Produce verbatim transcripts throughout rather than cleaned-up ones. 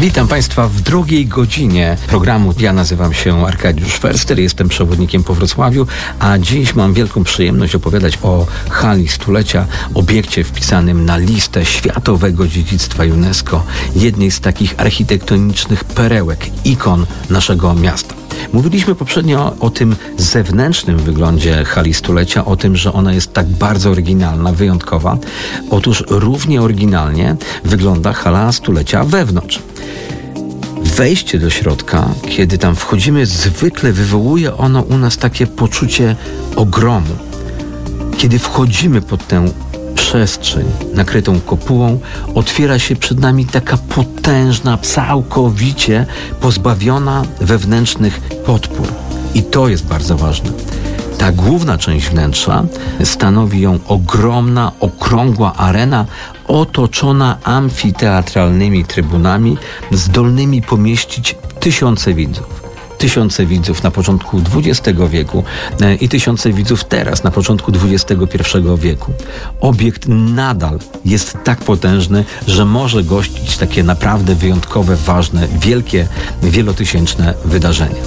Witam Państwa w drugiej godzinie programu. Ja nazywam się Arkadiusz Ferster, jestem przewodnikiem po Wrocławiu, a dziś mam wielką przyjemność opowiadać o hali stulecia, obiekcie wpisanym na listę Światowego Dziedzictwa UNESCO, jednej z takich architektonicznych perełek, ikon naszego miasta. Mówiliśmy poprzednio o tym zewnętrznym wyglądzie hali stulecia, o tym, że ona jest tak bardzo oryginalna, wyjątkowa. Otóż równie oryginalnie wygląda hala stulecia wewnątrz. Wejście do środka, kiedy tam wchodzimy, zwykle wywołuje ono u nas takie poczucie ogromu. Kiedy wchodzimy pod tę przestrzeń nakrytą kopułą, otwiera się przed nami taka potężna, całkowicie pozbawiona wewnętrznych podpór. I to jest bardzo ważne. Ta główna część wnętrza stanowi ją ogromna, okrągła arena otoczona amfiteatralnymi trybunami, zdolnymi pomieścić tysiące widzów. Tysiące widzów na początku dwudziestego wieku i tysiące widzów teraz, na początku dwudziestego pierwszego wieku. Obiekt nadal jest tak potężny, że może gościć takie naprawdę wyjątkowe, ważne, wielkie, wielotysięczne wydarzenia.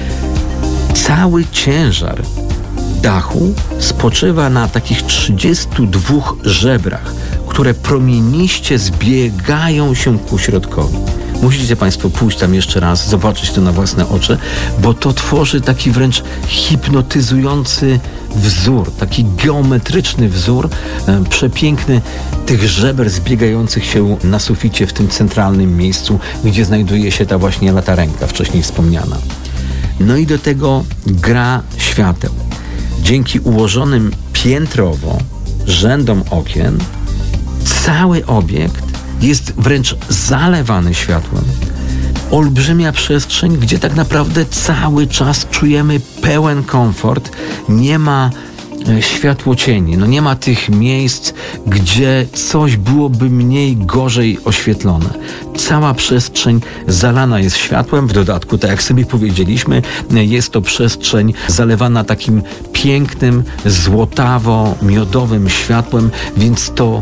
Cały ciężar dachu spoczywa na takich trzydziestu dwóch żebrach, które promieniście zbiegają się ku środkowi. Musicie Państwo pójść tam jeszcze raz, zobaczyć to na własne oczy, bo to tworzy taki wręcz hipnotyzujący wzór, taki geometryczny wzór, e, przepiękny tych żeber zbiegających się na suficie w tym centralnym miejscu, gdzie znajduje się ta właśnie latarenka wcześniej wspomniana. No i do tego gra świateł. Dzięki ułożonym piętrowo rzędom okien cały obiekt jest wręcz zalewany światłem. Olbrzymia przestrzeń, gdzie tak naprawdę cały czas czujemy pełen komfort. Nie ma e, światłocieni, no nie ma tych miejsc, gdzie coś byłoby mniej gorzej oświetlone. Cała przestrzeń zalana jest światłem. W dodatku, tak jak sobie powiedzieliśmy, jest to przestrzeń zalewana takim pięknym, złotawo-miodowym światłem, więc to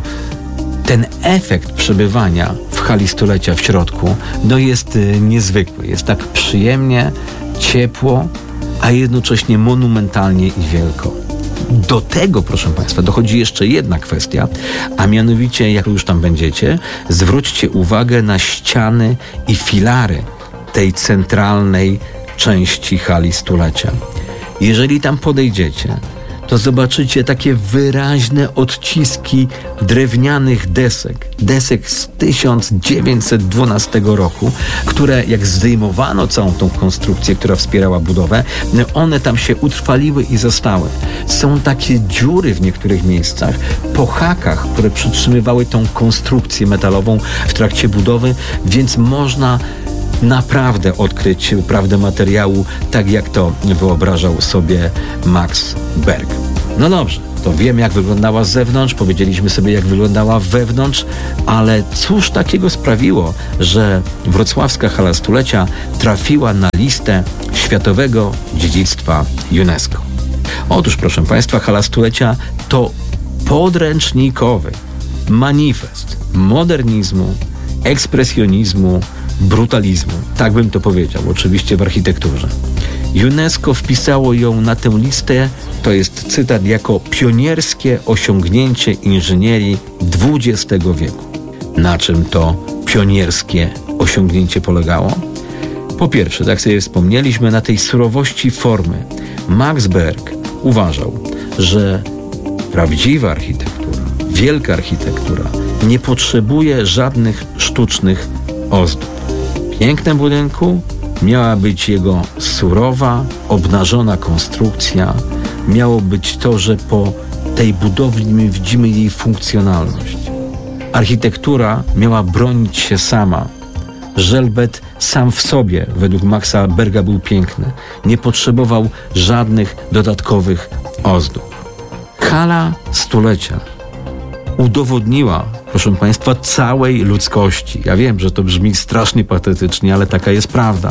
ten efekt przebywania w hali stulecia w środku no jest y, niezwykły. Jest tak przyjemnie, ciepło, a jednocześnie monumentalnie i wielko. Do tego, proszę Państwa, dochodzi jeszcze jedna kwestia, a mianowicie, jak już tam będziecie, zwróćcie uwagę na ściany i filary tej centralnej części hali stulecia. Jeżeli tam podejdziecie, to zobaczycie takie wyraźne odciski drewnianych desek. Desek z tysiąc dziewięćset dwunastego roku, które jak zdejmowano całą tą konstrukcję, która wspierała budowę, one tam się utrwaliły i zostały. Są takie dziury w niektórych miejscach po hakach, które przytrzymywały tą konstrukcję metalową w trakcie budowy, więc można naprawdę odkryć prawdę materiału, tak jak to wyobrażał sobie Max Berg. No dobrze, to wiem, jak wyglądała z zewnątrz, powiedzieliśmy sobie, jak wyglądała wewnątrz, ale cóż takiego sprawiło, że wrocławska hala stulecia trafiła na listę Światowego Dziedzictwa UNESCO? Otóż, proszę Państwa, hala stulecia to podręcznikowy manifest modernizmu, ekspresjonizmu, brutalizmu. Tak bym to powiedział, oczywiście w architekturze. UNESCO wpisało ją na tę listę, to jest cytat, jako pionierskie osiągnięcie inżynierii dwudziestego wieku. Na czym to pionierskie osiągnięcie polegało? Po pierwsze, tak sobie wspomnieliśmy, na tej surowości formy. Max Berg uważał, że prawdziwa architektura, wielka architektura nie potrzebuje żadnych sztucznych ozdób. Pięknem budynku miała być jego surowa, obnażona konstrukcja. Miało być to, że po tej budowli my widzimy jej funkcjonalność. Architektura miała bronić się sama. Żelbet sam w sobie, według Maxa Berga, był piękny. Nie potrzebował żadnych dodatkowych ozdób. Hala stulecia udowodniła, proszę Państwa, całej ludzkości. Ja wiem, że to brzmi strasznie patetycznie, ale taka jest prawda.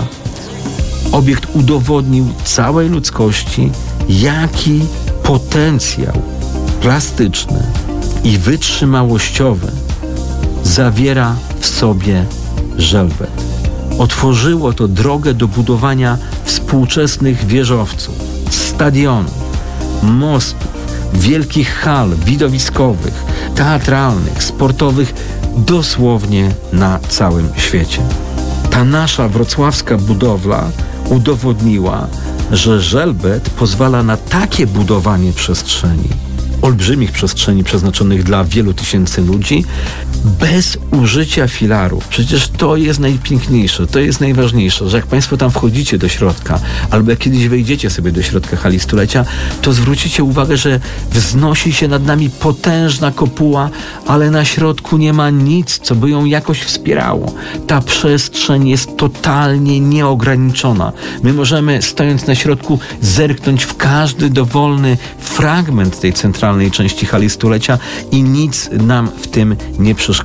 Obiekt udowodnił całej ludzkości, jaki potencjał plastyczny i wytrzymałościowy zawiera w sobie żelbet. otworzyło to drogę do budowania współczesnych wieżowców, stadionów, mostów, wielkich hal widowiskowych, teatralnych, sportowych, dosłownie na całym świecie. Ta nasza wrocławska budowla udowodniła, że żelbet pozwala na takie budowanie przestrzeni, olbrzymich przestrzeni przeznaczonych dla wielu tysięcy ludzi, bez użycia filarów. Przecież to jest najpiękniejsze, to jest najważniejsze, że jak Państwo tam wchodzicie do środka, albo jak kiedyś wejdziecie sobie do środka hali stulecia, to zwrócicie uwagę, że wznosi się nad nami potężna kopuła, ale na środku nie ma nic, co by ją jakoś wspierało. Ta przestrzeń jest totalnie nieograniczona. My możemy, stojąc na środku, zerknąć w każdy dowolny fragment tej centralnej części hali stulecia i nic nam w tym nie przeszkadza.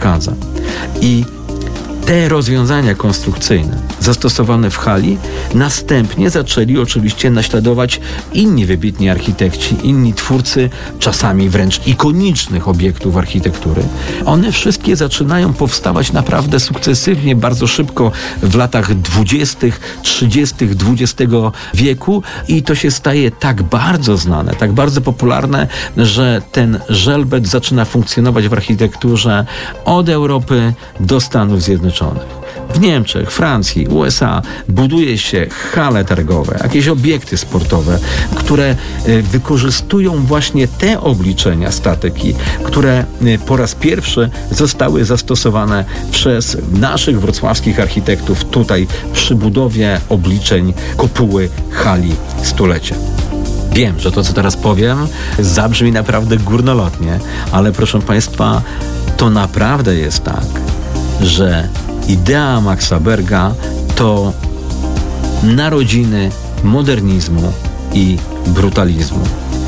I te rozwiązania konstrukcyjne zastosowane w hali następnie zaczęli oczywiście naśladować inni wybitni architekci, inni twórcy, czasami wręcz ikonicznych obiektów architektury. One wszystkie zaczynają powstawać naprawdę sukcesywnie, bardzo szybko w latach dwudziestych, trzydziestych dwudziestego wieku i to się staje tak bardzo znane, tak bardzo popularne, że ten żelbet zaczyna funkcjonować w architekturze od Europy do Stanów Zjednoczonych. W Niemczech, Francji, U S A buduje się hale targowe, jakieś obiekty sportowe, które wykorzystują właśnie te obliczenia statyki, które po raz pierwszy zostały zastosowane przez naszych wrocławskich architektów tutaj przy budowie obliczeń kopuły hali stulecia. Wiem, że to, co teraz powiem, zabrzmi naprawdę górnolotnie, ale proszę Państwa, to naprawdę jest tak, że idea Maxa Berga to narodziny modernizmu i brutalizmu.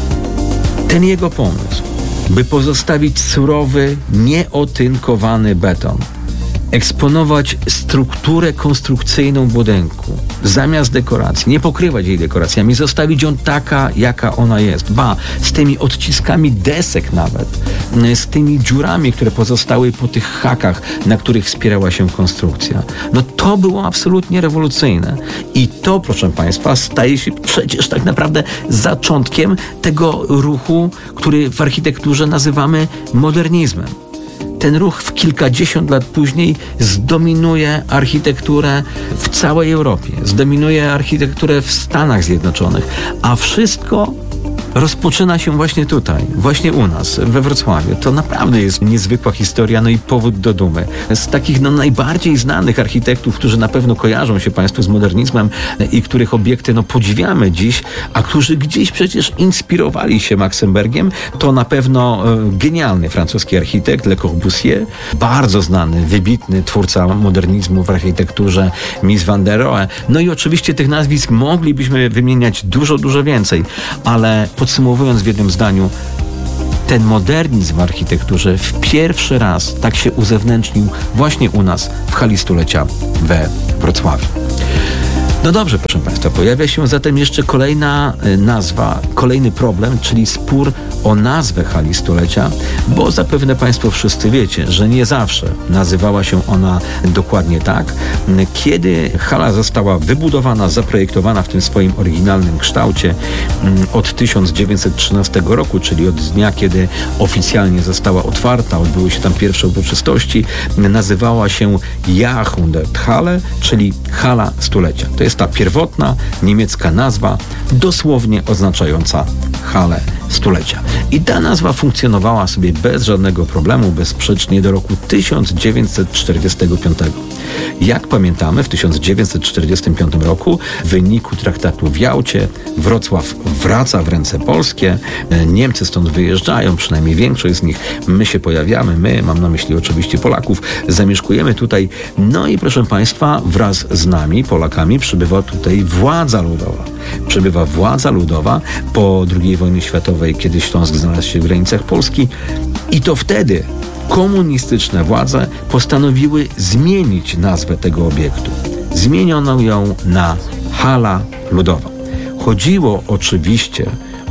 Ten jego pomysł, by pozostawić surowy, nieotynkowany beton, eksponować strukturę konstrukcyjną budynku, zamiast dekoracji, nie pokrywać jej dekoracjami, zostawić ją taka, jaka ona jest. Ba, z tymi odciskami desek nawet, z tymi dziurami, które pozostały po tych hakach, na których wspierała się konstrukcja. No to było absolutnie rewolucyjne. I to, proszę Państwa, staje się przecież tak naprawdę zaczątkiem tego ruchu, który w architekturze nazywamy modernizmem. Ten ruch w kilkadziesiąt lat później zdominuje architekturę w całej Europie, zdominuje architekturę w Stanach Zjednoczonych, a wszystko rozpoczyna się właśnie tutaj, właśnie u nas, we Wrocławiu. To naprawdę jest niezwykła historia, no i powód do dumy. Z takich no, najbardziej znanych architektów, którzy na pewno kojarzą się Państwu z modernizmem i których obiekty no, podziwiamy dziś, a którzy gdzieś przecież inspirowali się Maxem Bergiem, to na pewno e, genialny francuski architekt Le Corbusier, bardzo znany, wybitny twórca modernizmu w architekturze Mies van der Rohe. No i oczywiście tych nazwisk moglibyśmy wymieniać dużo, dużo więcej, ale podsumowując w jednym zdaniu, ten modernizm w architekturze w pierwszy raz tak się uzewnętrznił właśnie u nas w hali stulecia we Wrocławiu. No dobrze, proszę Państwa, pojawia się zatem jeszcze kolejna nazwa, kolejny problem, czyli spór o nazwę hali stulecia, bo zapewne Państwo wszyscy wiecie, że nie zawsze nazywała się ona dokładnie tak. Kiedy hala została wybudowana, zaprojektowana w tym swoim oryginalnym kształcie od tysiąc dziewięćset trzynastego roku, czyli od dnia, kiedy oficjalnie została otwarta, odbyły się tam pierwsze uroczystości, nazywała się Jahrhunderthalle, czyli hala stulecia. To jest ta pierwotna niemiecka nazwa, dosłownie oznaczająca halę stulecia. I ta nazwa funkcjonowała sobie bez żadnego problemu, bezsprzecznie do roku tysiąc dziewięćset czterdziestego piątego. Jak pamiętamy, w tysiąc dziewięćset czterdziestym piątym roku w wyniku traktatu w Jałcie Wrocław wraca w ręce polskie, Niemcy stąd wyjeżdżają, przynajmniej większość z nich, my się pojawiamy, my, mam na myśli oczywiście Polaków, zamieszkujemy tutaj, no i proszę Państwa, wraz z nami, Polakami, przybywa tutaj władza ludowa. Przybywa władza ludowa po drugiej wojnie światowej, kiedy Śląsk znalazł się w granicach Polski i to wtedy komunistyczne władze postanowiły zmienić nazwę tego obiektu. Zmieniono ją na Hala Ludowa. Chodziło oczywiście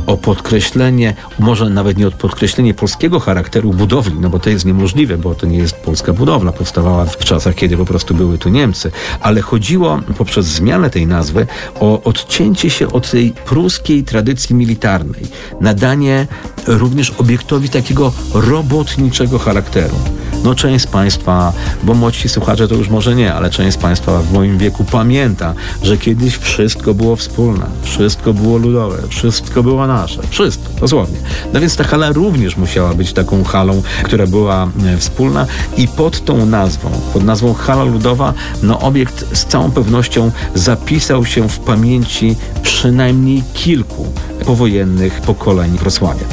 o podkreślenie, może nawet nie o podkreślenie polskiego charakteru budowli, no bo to jest niemożliwe, bo to nie jest polska budowla, powstawała w czasach, kiedy po prostu były tu Niemcy, ale chodziło poprzez zmianę tej nazwy o odcięcie się od tej pruskiej tradycji militarnej, nadanie również obiektowi takiego robotniczego charakteru. No część z Państwa, bo młodsi słuchacze to już może nie, ale część z Państwa w moim wieku pamięta, że kiedyś wszystko było wspólne, wszystko było ludowe, wszystko było nasze, wszystko, dosłownie. No więc ta hala również musiała być taką halą, która była e, wspólna i pod tą nazwą, pod nazwą Hala Ludowa, no obiekt z całą pewnością zapisał się w pamięci przynajmniej kilku powojennych pokoleń Wrocławia.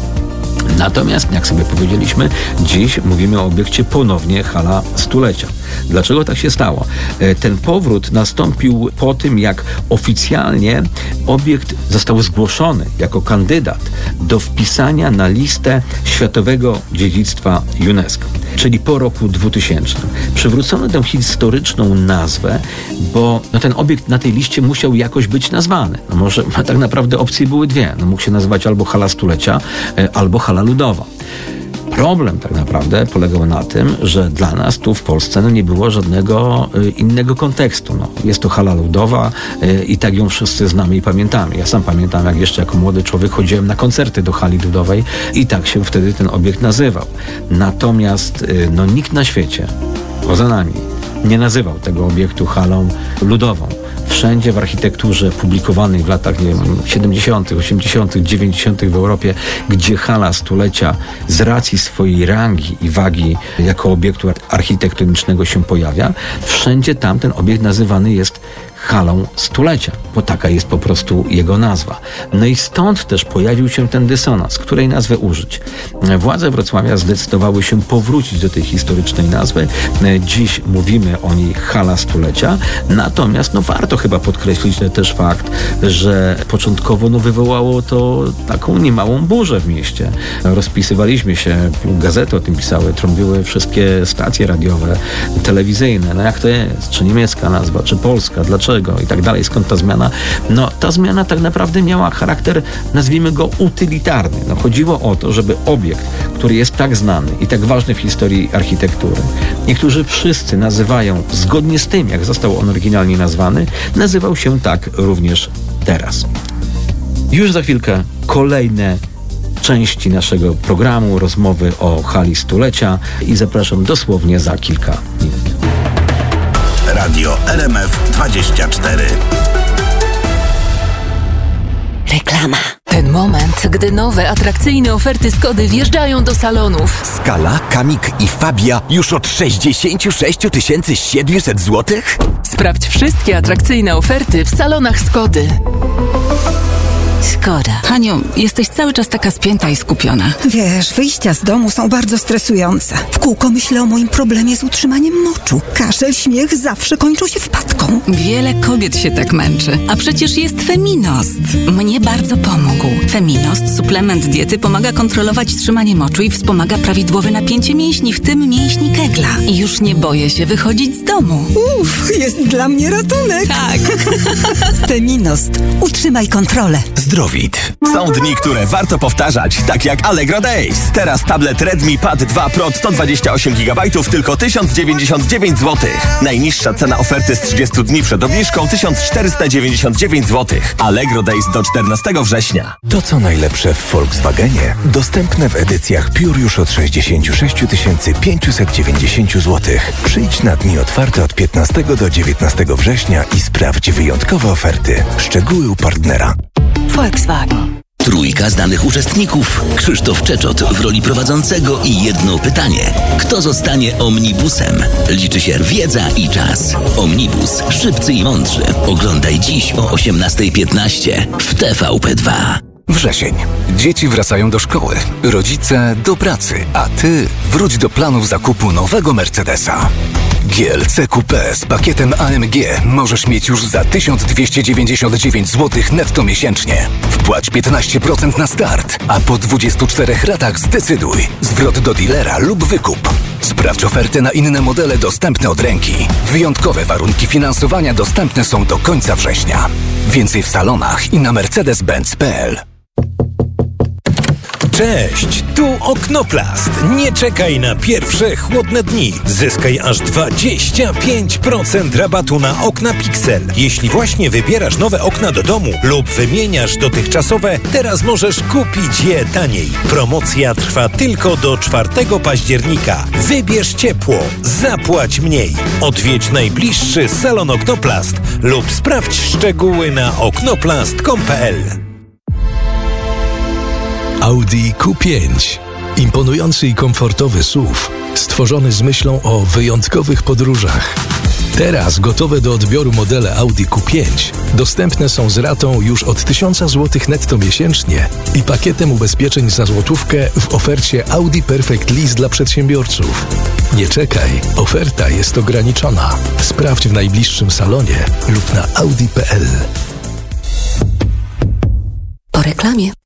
Natomiast, jak sobie powiedzieliśmy, dziś mówimy o obiekcie ponownie Hala Stulecia. Dlaczego tak się stało? Ten powrót nastąpił po tym, jak oficjalnie obiekt został zgłoszony jako kandydat do wpisania na listę Światowego Dziedzictwa UNESCO, czyli po roku dwutysięcznym. Przywrócono tę historyczną nazwę, bo no, ten obiekt na tej liście musiał jakoś być nazwany. No może tak naprawdę opcje były dwie. No, mógł się nazywać albo Hala Stulecia, albo Hala Ludowa. Problem tak naprawdę polegał na tym, że dla nas tu w Polsce no, nie było żadnego y, innego kontekstu. No, jest to hala ludowa y, i tak ją wszyscy znamy i pamiętamy. Ja sam pamiętam, jak jeszcze jako młody człowiek chodziłem na koncerty do hali ludowej i tak się wtedy ten obiekt nazywał. Natomiast y, no, nikt na świecie, poza nami, nie nazywał tego obiektu halą ludową. Wszędzie w architekturze publikowanej w latach nie wiem, siedemdziesiątych, osiemdziesiątych, dziewięćdziesiątych w Europie, gdzie hala stulecia z racji swojej rangi i wagi jako obiektu architektonicznego się pojawia, wszędzie tam ten obiekt nazywany jest halą stulecia, bo taka jest po prostu jego nazwa. No i stąd też pojawił się ten dysonans, której nazwę użyć. Władze Wrocławia zdecydowały się powrócić do tej historycznej nazwy. Dziś mówimy o niej hala stulecia, natomiast no warto chyba podkreślić też fakt, że początkowo no, wywołało to taką niemałą burzę w mieście. Rozpisywaliśmy się, gazety o tym pisały, trąbiły wszystkie stacje radiowe, telewizyjne. No jak to jest? Czy niemiecka nazwa, czy polska? Dlaczego? I tak dalej, skąd ta zmiana? No, ta zmiana tak naprawdę miała charakter, nazwijmy go, utylitarny. No, chodziło o to, żeby obiekt, który jest tak znany i tak ważny w historii architektury, niektórzy wszyscy nazywają, zgodnie z tym, jak został on oryginalnie nazwany, nazywał się tak również teraz. Już za chwilkę kolejne części naszego programu, rozmowy o hali stulecia i zapraszam dosłownie za kilka minut. Radio R M F dwadzieścia cztery. Reklama. Ten moment, gdy nowe, atrakcyjne oferty Skody wjeżdżają do salonów. Skala, Kamik i Fabia już od sześćdziesiąt sześć tysięcy siedemset złotych? Sprawdź wszystkie atrakcyjne oferty w salonach Skody. Skoda. Haniu, jesteś cały czas taka spięta i skupiona. Wiesz, wyjścia z domu są bardzo stresujące. W kółko myślę o moim problemie z utrzymaniem moczu. Kaszel, śmiech zawsze kończą się wpadką. Wiele kobiet się tak męczy. A przecież jest Feminost. Mnie bardzo pomógł. Feminost, suplement diety, pomaga kontrolować trzymanie moczu i wspomaga prawidłowe napięcie mięśni, w tym mięśni kegla. I już nie boję się wychodzić z domu. Uff, jest dla mnie ratunek. Tak. Feminost. Utrzymaj kontrolę. Zdrowit. Są dni, które warto powtarzać, tak jak Allegro Days. Teraz tablet Redmi Pad dwa Pro sto dwadzieścia osiem gigabajtów tylko tysiąc dziewięćdziesiąt dziewięć złotych. Najniższa cena oferty z trzydziestu dni przed obniżką tysiąc czterysta dziewięćdziesiąt dziewięć złotych. Allegro Days do czternastego września. To co najlepsze w Volkswagenie, dostępne w edycjach Pure już od sześćdziesiąt sześć tysięcy pięćset dziewięćdziesiąt złotych. Przyjdź na dni otwarte od piętnastego do dziewiętnastego września i sprawdź wyjątkowe oferty. Szczegóły u partnera. Volkswagen. Trójka znanych uczestników. Krzysztof Czeczot w roli prowadzącego i jedno pytanie. Kto zostanie omnibusem? Liczy się wiedza i czas. Omnibus. Szybcy i mądrzy. Oglądaj dziś o osiemnasta piętnaście w T V P dwa. Wrzesień. Dzieci wracają do szkoły, rodzice do pracy, a ty wróć do planów zakupu nowego Mercedesa. G L C Coupé z pakietem A M G możesz mieć już za tysiąc dwieście dziewięćdziesiąt dziewięć złotych netto miesięcznie. Wpłać piętnaście procent na start, a po dwudziestu czterech ratach zdecyduj. Zwrot do dealera lub wykup. Sprawdź ofertę na inne modele dostępne od ręki. Wyjątkowe warunki finansowania dostępne są do końca września. Więcej w salonach i na mercedes benz kropka p l. Cześć, tu Oknoplast. Nie czekaj na pierwsze chłodne dni. Zyskaj aż dwadzieścia pięć procent rabatu na okna Pixel. Jeśli właśnie wybierasz nowe okna do domu lub wymieniasz dotychczasowe, teraz możesz kupić je taniej. Promocja trwa tylko do czwartego października. Wybierz ciepło, zapłać mniej. Odwiedź najbliższy salon Oknoplast lub sprawdź szczegóły na oknoplast kropka com kropka p l. Audi Q pięć. Imponujący i komfortowy S U V, stworzony z myślą o wyjątkowych podróżach. Teraz gotowe do odbioru modele Audi Q pięć dostępne są z ratą już od tysiąc złotych netto miesięcznie i pakietem ubezpieczeń za złotówkę w ofercie Audi Perfect Lease dla przedsiębiorców. Nie czekaj, oferta jest ograniczona. Sprawdź w najbliższym salonie lub na audi kropka p l. Po reklamie.